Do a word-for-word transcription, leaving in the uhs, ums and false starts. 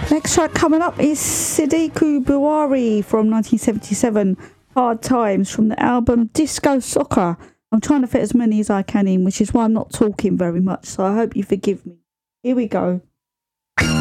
Next track coming up is Sidiku Buhari from nineteen seventy-seven, Hard Times, from the album Disco Soccer. I'm trying to fit as many as I can in, which is why I'm not talking very much, so I hope you forgive me. Here we go.